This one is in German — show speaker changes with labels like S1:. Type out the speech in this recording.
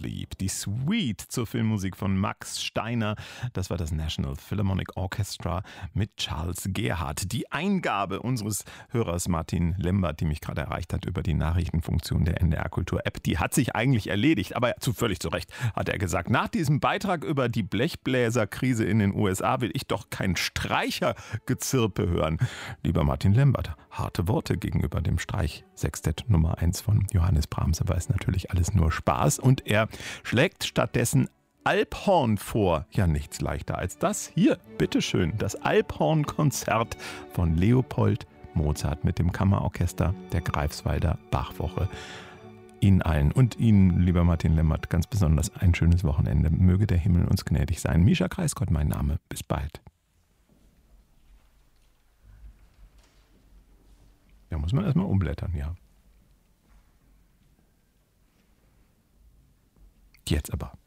S1: Sleep. Die Suite zur Filmmusik von Max Steiner. Das war das National Philharmonic Orchestra mit Charles Gerhardt. Die Eingabe unseres Hörers Martin Lembert, die mich gerade erreicht hat über die Nachrichtenfunktion der NDR Kultur App, die hat sich eigentlich erledigt. Aber völlig zu Recht hat er gesagt, nach diesem Beitrag über die Blechbläserkrise in den USA will ich doch kein Streichergezirpe hören. Lieber Martin Lembert, harte Worte gegenüber dem Streichsextett Nummer 1 von Johannes Brahms, aber ist natürlich alles nur Spaß. Und er schlägt stattdessen Alphorn vor. Ja, nichts leichter als das. Hier, bitteschön, das Alphorn-Konzert von Leopold Mozart mit dem Kammerorchester der Greifswalder Bachwoche. Ihnen allen und Ihnen, lieber Martin Lembert, ganz besonders ein schönes Wochenende. Möge der Himmel uns gnädig sein. Mischa Kreisgott, mein Name. Bis bald. Da muss man erstmal umblättern, ja. Jetzt aber.